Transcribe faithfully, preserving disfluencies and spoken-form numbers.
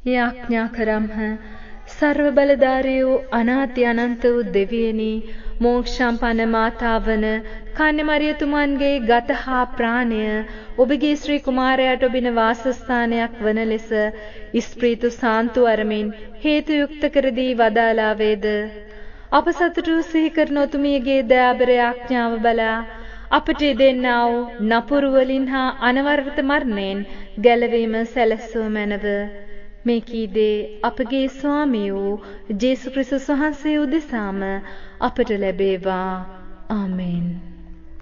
යාඥා කරම්හ. සර්ව බලධාරී වූ අනාති අනන්ත වූ දෙවියනි, මෝක්ෂම්පන්න මාතාවන කන්‍යමරියතුමන්ගේ ගත හා ප්‍රාණය ඔබගේ ශ්‍රී කුමාරයාට ඔබින වාසස්ථානයක් වන ලෙස ඉස්ප්‍රීතු සාන්තු අරමින් හේතු යුක්ත කර දී වදාලා වේද. අප සතුටු සිහි කරන ඔතුමියගේ දයාබර යාඥාව බලා අපට දෙන්නා වූ නපුරු වලින් හා අනවරත මරණයෙන් ගැලවීම සැලැස්සුව මැනව. මේ කීදේ අපගේ ස්වාමී වූ ජේසු ක්‍රිස්තුස් වහන්සේ උදෙසාම අපට ලැබේවා. ආමේන්.